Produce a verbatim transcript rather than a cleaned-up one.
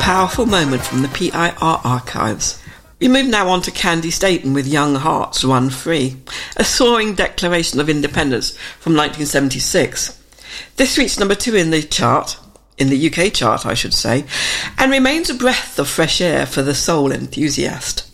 powerful moment from the P I R archives. We move now on to Candy Staton with Young Hearts Run Free, a soaring declaration of independence from nineteen seventy-six. This reached number two in the chart, in the U K chart I should say, and remains a breath of fresh air for the soul enthusiast.